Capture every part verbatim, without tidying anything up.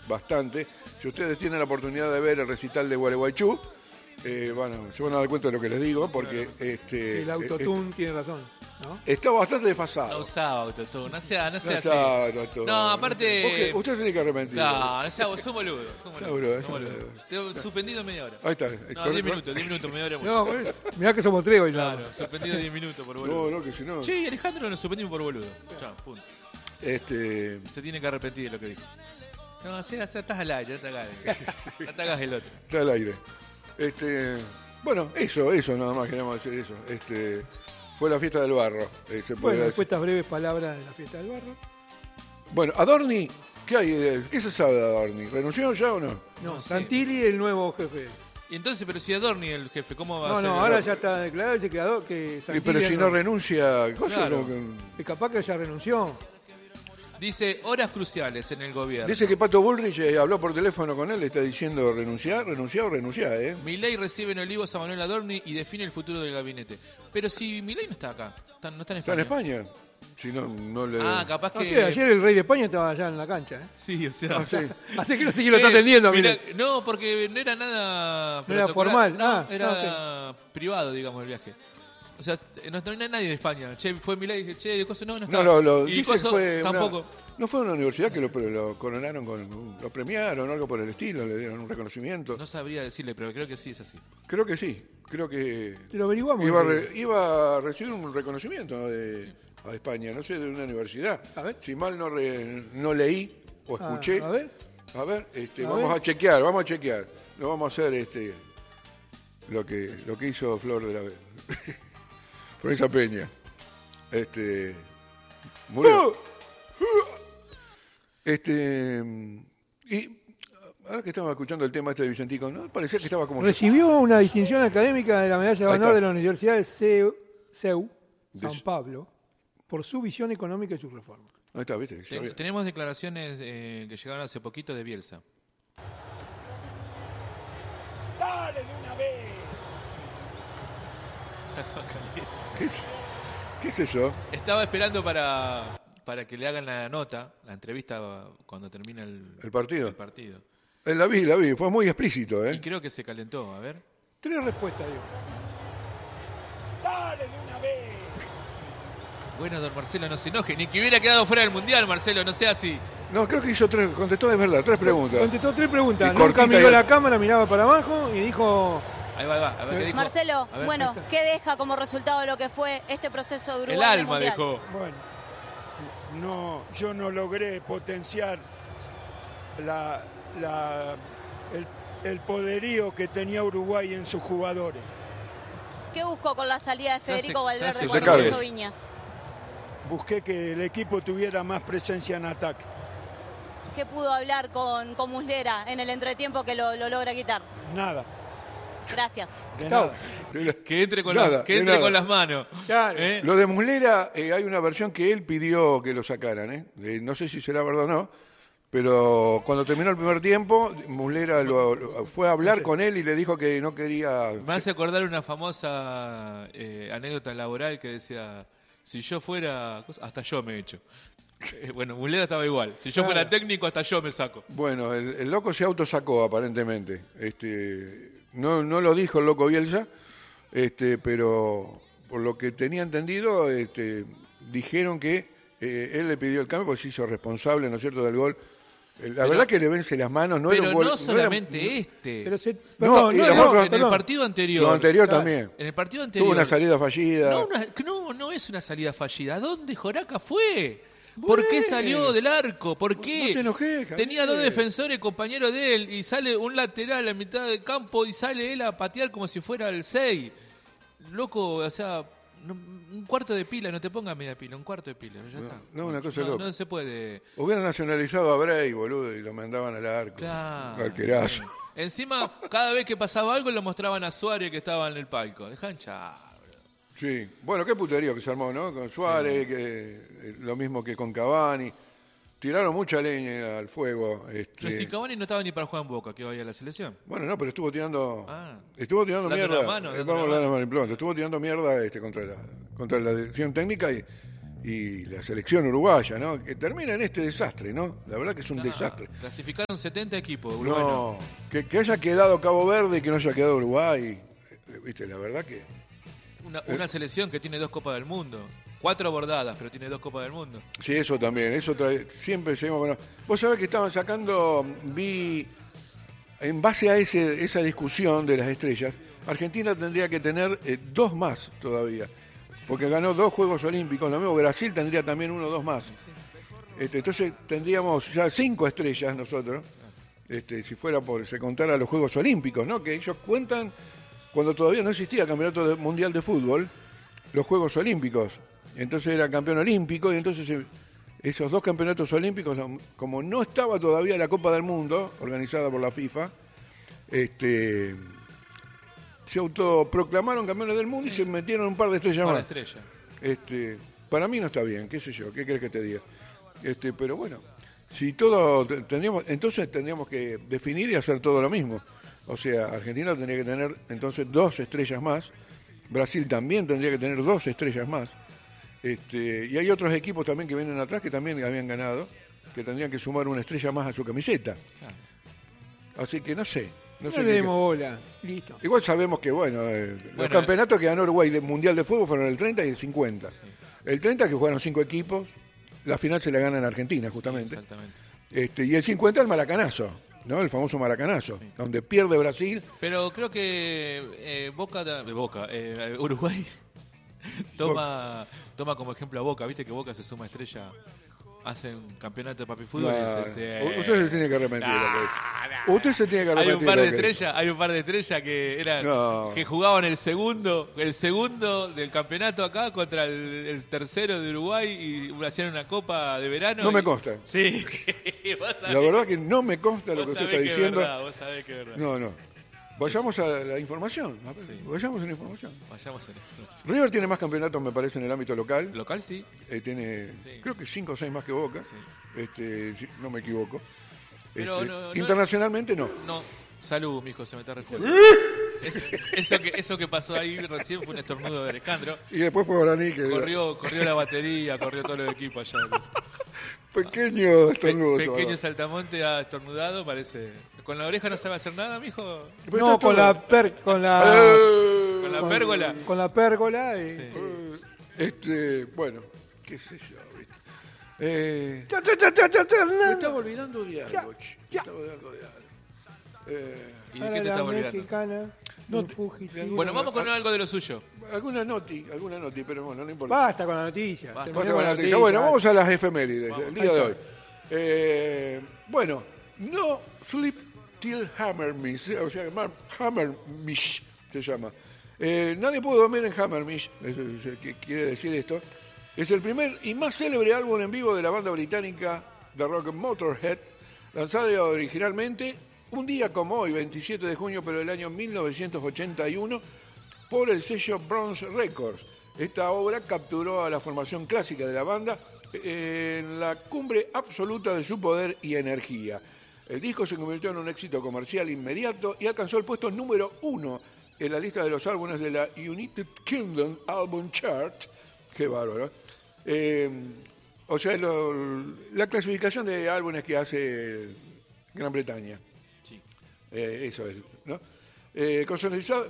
bastante. Si ustedes tienen la oportunidad de ver el recital de Gualeguaychú, eh, bueno, se van a dar cuenta de lo que les digo, porque este, el autotune eh, tiene razón, ¿no? Está bastante desfasado. No usaba autotune, no sea, no sea no así. Autotune. No, aparte... Usted, usted tiene que arrepentir. No, no sea, sos boludo, sos boludo. Sos boludo. Te he suspendido media hora. Ahí está. No, diez minutos, diez minutos, media hora. No, mirá que somos tres hoy. Claro, no. Suspendido diez minutos por boludo. No, no, que si no... Sí, Alejandro nos suspendimos por boludo. Chao, punto. Este... Se tiene que arrepentir de lo que dijo. No, sí, estás al aire, no te hagas, no te hagas el otro. Está al aire. Este... Bueno, eso, eso, nada más queríamos decir eso. Este... Fue la fiesta del barro. Eh, se bueno, después estas breves palabras de la fiesta del barro. Bueno, Adorni, ¿qué hay? ¿Qué se sabe de Adorni? ¿Renunció ya o no? No, no Santilli, el nuevo jefe. Y entonces, pero si Adorni el jefe, ¿cómo va no, a ser? No, no, ahora ya está declarado y se quedó que Santilli. Pero si no, no renuncia, ¿cosa? Claro. Que... capaz que ya renunció. Dice, horas cruciales en el gobierno. Dice que Pato Bullrich eh, habló por teléfono con él, le está diciendo renunciar, renunciar o renunciar, ¿eh? Milei recibe en Olivos a Manuel Adorni y define el futuro del gabinete. Pero si Milei no está acá, está, no está en España. ¿Está en España? Si no, no le... Ah, capaz que... No, sí, ayer el rey de España estaba allá en la cancha, ¿eh? Sí, o sea... Ah, sí. Así que no sé quién lo está atendiendo, mira, no, porque no era nada... No era formal, no, ah, era okay. privado, digamos, el viaje. O sea, no, no hay nadie de España. Che, fue Milei y dije, che, de Coso no, no está. No, lo, lo, y Coso fue tampoco. Una, no fue una universidad que lo, lo coronaron, con, lo premiaron, algo por el estilo, le dieron un reconocimiento. No sabría decirle, pero creo que sí es así. Creo que sí, creo que... Te lo averiguamos. Iba, re, iba a recibir un reconocimiento, ¿no? de, a España, no sé, de una universidad. A ver. Si mal no, re, no leí o escuché. Ah, a ver. A ver, este, a vamos ver. a chequear, vamos a chequear. Lo vamos a hacer este lo que lo que hizo Flor de la Vega. Florencia Peña. Este murió. Este y ahora que estamos escuchando el tema este de Vicentico, ¿no? Parecía que estaba como... Recibió una distinción académica de la medalla de honor de la Universidad de C E U, San Pablo, por su visión económica y sus reformas. Ahí está, ¿viste? Ten, tenemos declaraciones eh, que llegaron hace poquito de Bielsa. ¡Dale de una vez! ¿Qué es, ¿Qué es eso? Estaba esperando para, para que le hagan la nota, la entrevista cuando termina el, ¿El partido? El partido. Eh, la vi, la vi, fue muy explícito, ¿eh? Y creo que se calentó, a ver. Tres respuestas, digo. ¡Dale de una vez! Bueno, don Marcelo, no se enoje, ni que hubiera quedado fuera del Mundial, Marcelo, no sea así. No, creo que hizo tres, contestó de verdad, tres preguntas. Contestó tres preguntas, y nunca miró y... la cámara, miraba para abajo y dijo... Ahí va, ahí va, a ver qué dijo. Marcelo, ver, bueno, ¿qué deja como resultado de lo que fue este proceso de Uruguay? El alma mundial? dejó. Bueno, no, yo no logré potenciar la, la, el, el poderío que tenía Uruguay en sus jugadores. ¿Qué buscó con la salida de Federico Valverde cuando cuando puso Viñas? Busqué que el equipo tuviera más presencia en ataque. ¿Qué pudo hablar con, con Muslera en el entretiempo que lo, lo logra quitar? Nada. Gracias. De nada. Que entre con, nada, la, que entre con las manos. Claro. ¿Eh? Lo de Muslera, eh, hay una versión que él pidió que lo sacaran, ¿eh? Eh, no sé si será verdad o no, pero cuando terminó el primer tiempo, Muslera lo, lo, fue a hablar con él y le dijo que no quería... Me hace acordar una famosa eh, anécdota laboral que decía, si yo fuera... hasta yo me echo. Eh, bueno, Muslera estaba igual. Si yo claro. fuera técnico, hasta yo me saco. Bueno, el, el loco se autosacó aparentemente. Este, no, no lo dijo el loco Bielsa, este, pero por lo que tenía entendido, este, dijeron que eh, él le pidió el cambio porque se hizo responsable, ¿no es cierto?, del gol. La pero, verdad que le vence las manos, no pero era un gol. no solamente no era, este. Pero se, no, perdón, no, no, no, no, en perdón. el partido anterior. Lo anterior claro. también. En el partido anterior. Tuvo una salida fallida. No, una, no, no es una salida fallida. ¿A dónde Joraca fue? ¿Por Bueno. qué salió del arco? ¿Por qué? No te enojes, Tenía dos defensores compañeros de él y sale un lateral a mitad del campo y sale él a patear como si fuera el seis. Loco, o sea, no, un cuarto de pila, no te pongas media pila, un cuarto de pila. Ya No, está. no, una cosa no, loca. no se puede. Hubieran nacionalizado a Bray, boludo, y lo mandaban al arco. Claro. Arquerazo. Encima, cada vez que pasaba algo lo mostraban a Suárez que estaba en el palco. Dejan chao. Sí, bueno, qué puterío que se armó, ¿no? Con Suárez, sí. que, eh, lo mismo que con Cavani. Tiraron mucha leña al fuego. Este... Pero si Cavani no estaba ni para jugar en Boca, que vaya a la selección. Bueno, no, pero estuvo tirando... Ah. Estuvo tirando Dando mierda. la mano, eh, dando vamos la a hablar mano. mal y pronto. Estuvo tirando mierda este, contra, la, contra la dirección técnica y y la selección uruguaya, ¿no? Que termina en este desastre, ¿no? La verdad que es un Ah, desastre. Clasificaron setenta equipos Uruguay. No, que, que haya quedado Cabo Verde y que no haya quedado Uruguay, eh, viste, la verdad que... Una, una selección que tiene dos Copas del Mundo. Cuatro bordadas, pero tiene dos Copas del Mundo. Sí, eso también, eso trae, siempre seguimos con... Vos sabés que estaban sacando, vi, en base a ese, esa discusión de las estrellas, Argentina tendría que tener eh, dos más todavía, porque ganó dos Juegos Olímpicos, lo mismo Brasil tendría también uno o dos más. Este, entonces tendríamos ya cinco estrellas nosotros, este, si fuera por, se contara los Juegos Olímpicos, ¿no? Que ellos cuentan cuando todavía no existía el Campeonato de- Mundial de Fútbol, los Juegos Olímpicos. Entonces era campeón olímpico y entonces eh, esos dos campeonatos olímpicos, como no estaba todavía la Copa del Mundo, organizada por la FIFA, este, se autoproclamaron campeones del mundo Sí. y se metieron un par de estrellas Para más. estrella. Este, para mí no está bien, qué sé yo, qué crees que te diga. Este, pero bueno, si todo te- tendríamos, entonces tendríamos que definir y hacer todo lo mismo. O sea, Argentina tendría que tener entonces dos estrellas más, Brasil también tendría que tener dos estrellas más. Este, y hay otros equipos también que vienen atrás que también habían ganado, que tendrían que sumar una estrella más a su camiseta. Claro. Así que no sé. No sé No qué- le demos bola. Listo. Igual sabemos que, bueno, eh, los Bueno, campeonatos que ganó Uruguay del Mundial de Fútbol fueron el treinta y el cincuenta. El treinta que jugaron cinco equipos, la final se la gana en Argentina, justamente. Exactamente. Este, y el cincuenta el maracanazo, ¿no? El famoso maracanazo, donde pierde Brasil. Pero creo que eh, Boca, da- eh, Boca eh, Uruguay toma toma como ejemplo a Boca. Viste que Boca se suma a estrella, hacen campeonato de papi fútbol. Nah, y se- se- usted se tiene que arrepentir. Nah, lo que es. nah. Usted se tiene que Hay arrepentir. un par de lo que es. estrellas, hay un par de estrellas que eran No. que jugaban el segundo, el segundo del campeonato acá contra el, el tercero de Uruguay y hacían una copa de verano. No me y- consta. Sí, vos sabés, La verdad que no me consta lo vos que usted sabés está que es diciendo. verdad, vos sabés que es verdad. No, no. Vayamos a la información. a ver, Sí. Vayamos a la información. Vayamos en esto. River tiene más campeonatos, me parece, en el ámbito local. Local sí. Eh, tiene, Sí. creo que cinco o seis más que Boca. Sí. Este, si no me equivoco. Pero Este, no- no- internacionalmente no. No, salud, mijo, se me está resfriando. Eso, eso que, eso que pasó ahí recién fue un estornudo de Alejandro. Y después fue Guaraní que Corrió, corrió la batería, corrió todo el equipo allá. pequeño Pe- estornudo. eso, pequeño ¿verdad? saltamonte ha estornudado, parece. ¿Con la oreja no sabe hacer nada, mijo? Pero No, está con todo- la, per, con la, Eh, ¿Con la pérgola? con la pérgola. Y... Sí. eh, este, bueno, qué sé yo. ¿viste? Eh, Ta, ta, ta, ta, ta, ta, me na. estaba olvidando de algo. Ya, ch, Me ya. estaba olvidando de algo. Eh, ¿Y de Para qué te la estás olvidando? mexicana, No, un fugitivo. Bueno, vamos con algo de lo suyo. alguna noti, alguna noti, pero bueno, no importa. Basta con la noticia. Basta. terminemos Basta con la la noticia. Bueno, vamos a las efemérides Vamos. del día de hoy. Eh, bueno, no sleep till Hammermish, o sea, Mar- Hammermish se llama. Eh, nadie pudo dormir en Hammermish, eso es lo que quiere decir esto. Es el primer y más célebre álbum en vivo de la banda británica de rock Motorhead, lanzado originalmente un día como hoy, veintisiete de junio, pero del año mil novecientos ochenta y uno, por el sello Bronze Records. Esta obra capturó a la formación clásica de la banda en la cumbre absoluta de su poder y energía. El disco se convirtió en un éxito comercial inmediato y alcanzó el puesto número uno en la lista de los álbumes de la United Kingdom Album Chart. Qué bárbaro. Eh, o sea, lo- la clasificación de álbumes que hace Gran Bretaña. Sí. Eh, eso es, ¿no? Eh, consoliza-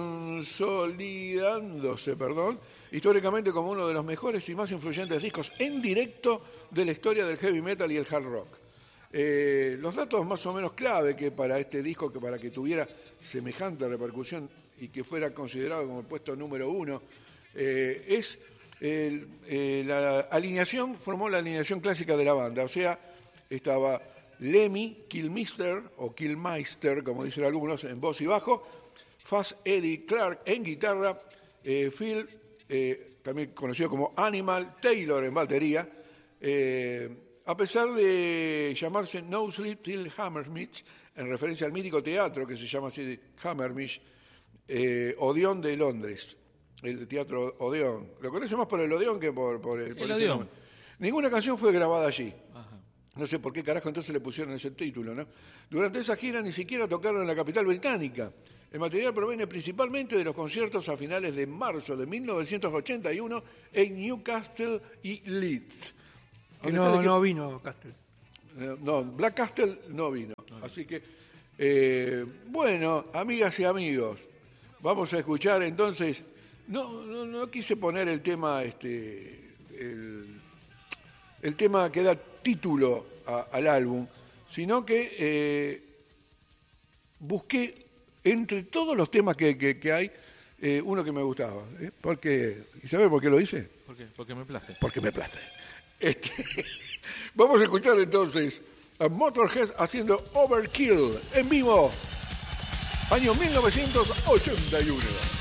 consolidándose, perdón, históricamente como uno de los mejores y más influyentes discos en directo de la historia del heavy metal y el hard rock. Eh, los datos más o menos clave que para este disco, que para que tuviera semejante repercusión y que fuera considerado como el puesto número uno, eh, es el- eh, la alineación, formó la alineación clásica de la banda, o sea, estaba Lemmy Kilmister, o Kilmeister, como dicen algunos, en voz y bajo, Fuzz Eddie Clark en guitarra, eh, Phil, eh, también conocido como Animal, Taylor en batería, eh, a pesar de llamarse No Sleep Till Hammersmith, en referencia al mítico teatro que se llama así Hammersmith, eh, Odeón de Londres, el teatro Odeón. Lo conoce más por el Odeón que por, por el, por El ese Odeón. nombre. Ninguna canción fue grabada allí. Ajá. No sé por qué carajo entonces le pusieron ese título, ¿no? Durante esa gira ni siquiera tocaron en la capital británica. El material proviene principalmente de los conciertos a finales de marzo de mil novecientos ochenta y uno en Newcastle y Leeds. Que no, no vino Castle. Eh, no, Black Castle no vino. Así que, eh, bueno, amigas y amigos, vamos a escuchar entonces. No, no, no quise poner el tema, este, el, el tema que da título a, al álbum, sino que eh, busqué entre todos los temas que, que, que hay, eh, uno que me gustaba. ¿eh? Porque, ¿y sabes por qué lo hice? ¿Por qué? Porque me place. Porque me place. Este, vamos a escuchar entonces a Motorhead haciendo Overkill en vivo, año mil novecientos ochenta y uno.